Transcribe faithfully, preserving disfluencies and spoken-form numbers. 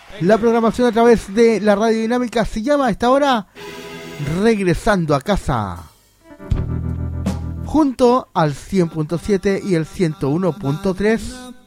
La programación a través de la Radio Dinámica se llama a esta hora Regresando a Casa, junto al cien punto siete y el ciento uno punto tres